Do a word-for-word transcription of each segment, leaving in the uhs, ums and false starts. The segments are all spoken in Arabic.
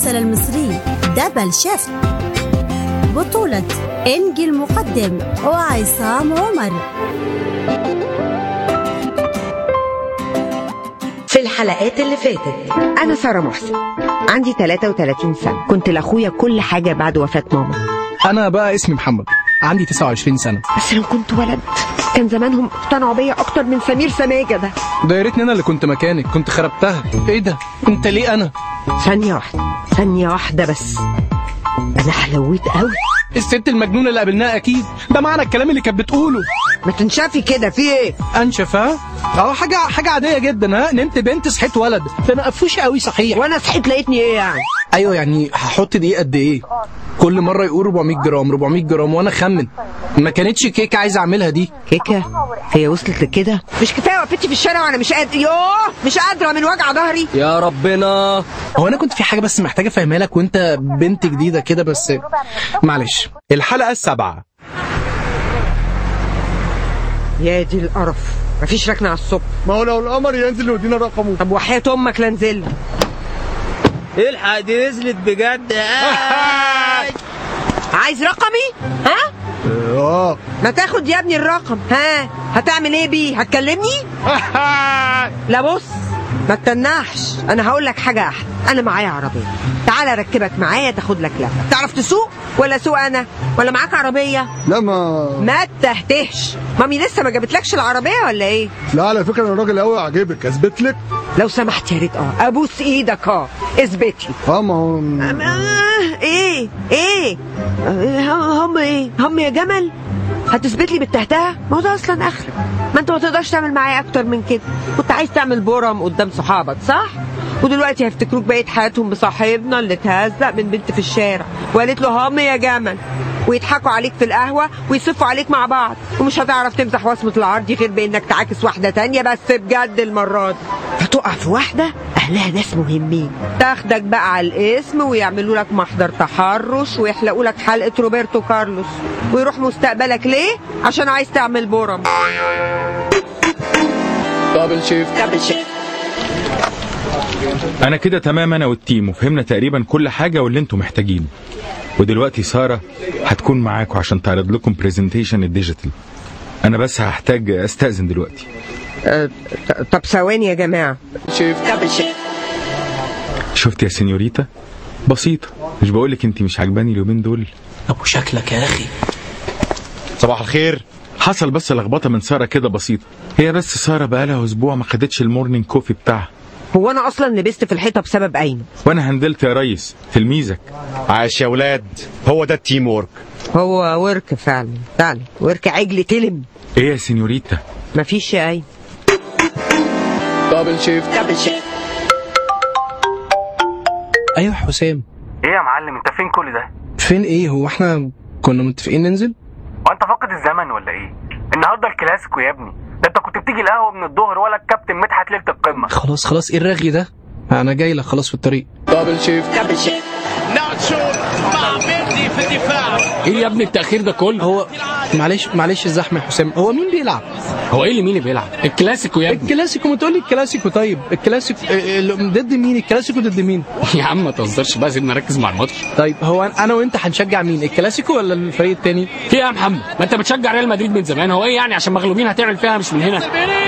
المسلسل المصري دبل شيفت بطولة إنجي المقدم وعصام عمر. في الحلقات اللي فاتت أنا سارة محسن، عندي ثلاثة وثلاثين سنة، كنت لأخويا كل حاجة بعد وفاة ماما. أنا بقى اسمي محمد، عندي تسعة وعشرين سنة. بس لو كنت ولد كان زمانهم اقتنعوا بيا أكتر من سمير سماجة ده. ده يا ريتني أنا اللي كنت مكانك، كنت خربتها. إيه ده؟ أنت ليه أنا؟ ثانية واحدة ثانية واحدة بس، أنا حلويت قوي. الست المجنونة اللي قابلناها أكيد، ده معنى الكلام اللي كانت بتقوله. ما تنشفي كده، في إيه؟ أنشف ها؟ أهو حاجة حاجة عادية جدا. ها نمت بنت صحيت ولد، ده أنا قفوشة قوي صحيح. وأنا صحيت لقيتني إيه يعني؟ أيوه يعني هحط دي قد إيه؟ كل مرة يقول أربعمية جرام أربعمية جرام وأنا أخمن. ما كانتش كيكة عايز أعملها دي. كيكة؟ هي وصلت لكده؟ مش كفاية وقفتي في الشارع وأنا مش قادرة، يوه مش قادرة من وجع ظهري. يا ربنا. هو أنا كنت في حاجة بس محتاجة أفهمها لك وأنت بنت جديدة كده بس معلش. الحلقة السابعة. يا دي القرف، مفيش ركنة على الصبح. ما هو لو القمر ينزل ويدينا رقمه. طب وحياة أمك لا نزل. الحق دي نزلت بجد. عايز رقمي؟ ها؟ اه ما تاخد يا ابني الرقم. ها هتعمل ايه بيه؟ هتكلمني؟ لا بص ما تتنحش، انا هقول لك حاجه احلى. انا معايا عربيه، تعالى اركبك معايا تاخد لك لفه. تعرف تسوق ولا اسوق انا؟ ولا معاك عربيه؟ لا ما ما تهتهش. مامي لسه ما جابتلكش العربيه ولا ايه؟ لا على فكره انا راجل قوي عاجبك، اثبت لك. لو سمحت يا ريت. اه ابوس ايدك. اه اثبت لي. اه ما هو آه ايه ايه آه هم ايه هم يا جمل. هتثبت لي بالتهتها؟ ما هو ده اصلا اخرك. ما انت ما تقدرش تعمل معايا اكتر من كده. كنت عايز تعمل بورم قدام صحابك صح؟ ودلوقتي هيفتكروك بقيت حياتهم بصاحبنا اللي اتهزق من بنت في الشارع وقالت له هم يا جمل، ويضحكوا عليك في القهوه ويصفوا عليك مع بعض، ومش هتعرف تمسح وصمه العرض غير بانك تعاكس واحده تانية. بس بجد المره دي هتقع في واحده اهلها ناس مهمين، تاخدك بقى على الاسم ويعملوا لك محضر تحرش ويحلقوا لك حلقه روبرتو كارلوس ويروح مستقبلك. ليه؟ عشان عايز تعمل بورم. دبل شيفت. دبل شيفت. انا كده تمام، انا والتيم وفهمنا تقريبا كل حاجة واللي انتم محتاجينه. ودلوقتي سارة هتكون معاكم عشان تعرض لكم بريزنتيشن الديجيتال. انا بس هحتاج استأذن دلوقتي. أه طب ثواني يا جماعة. شيفت. دبل شيفت. شفت يا سينيوريتا؟ بسيطة، مش بقولك انت مش عجباني اليومين دول؟ ابو شكلك يا اخي. صباح الخير. حصل بس لخبطة من سارة كده بسيطة. هي بس سارة بقالها اسبوع ما خدتش المورنينج كوفي بتاعها. هو انا اصلا لبست في الحيطة بسبب ايمن، وانا هندلت يا ريس تلميذك. عاش يا ولاد، هو ده التيم وورك. هو ورك فعلا فعلا ورك عجل تلم. ايه يا سينيوريتا؟ مفيش يا ايمن. دبل شيفت. دبل شيفت. ايوه حسام. ايه يا معلم انت فين كل ده؟ فين ايه؟ هو احنا كنا متفقين ننزل؟ وانت فاقد الزمن ولا ايه؟ النهارده الكلاسيكو يا ابني، ده انت كنت بتيجي القهوه من الظهر ولا الكابتن مدحت ليله القمه. خلاص خلاص ايه الرغي ده؟ انا جاي لك خلاص في الطريق. دبل شيفت. دبل شيفت. ايه يا ابني التأخير ده كله؟ هو معلش معلش الزحمه يا حسام. هو مين بيلعب؟ هو ايه اللي مين اللي بيلعب؟ الكلاسيكو يا ابني. الكلاسيكو. ما تقولي الكلاسيكو. طيب الكلاسيكو ضد مين؟ الكلاسيكو ضد مين؟ يا عم ما تهزرش بقى، سيبنا نركز مع الماتش. طيب هو انا وانت هنشجع مين؟ الكلاسيكو ولا الفريق التاني؟ في ايه يا محمد؟ ما انت بتشجع ريال مدريد من زمان، هو ايه يعني عشان مغلوبين هتعمل فيها مش من هنا؟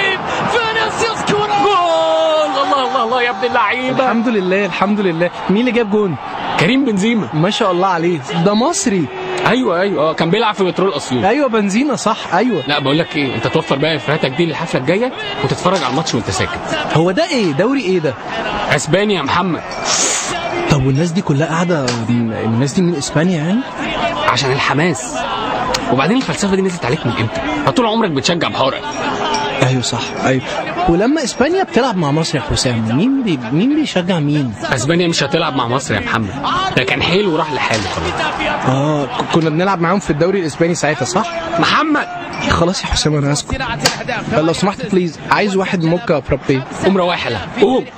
الله الله الله يا ابن اللعيبه. الحمد لله الحمد لله. مين اللي جاب جون؟ كريم بنزيما. ما شاء الله عليه، ده مصري. ايوه ايوه اه كان بيلعب في بترول اسيوط. ايوه بنزينا صح. ايوه. لا بقول لك ايه، انت توفر بقى فراتك دي للحفله الجايه وتتفرج على الماتش وانت ساكت. هو ده ايه؟ دوري ايه ده؟ اسبانيا يا محمد. طب والناس دي كلها قاعده، الناس دي من اسبانيا يعني؟ عشان الحماس. وبعدين الفلسفه دي نزلت عليك من امتى؟ طول عمرك بتشجع بحارة. ايوه صح ايوه. ولما اسبانيا بتلعب مع مصر يا حسام، مين بي... مين بيشجع مين؟ اسبانيا مش هتلعب مع مصر يا محمد، ده كان حلو وراح لحاله خلاص. اه كنا بنلعب معاهم في الدوري الاسباني ساعتها صح؟ محمد خلاص يا حسام انا اسكت. لو سمحت بليز، عايز واحد موكا فرابي. قوم رواحلة قوم.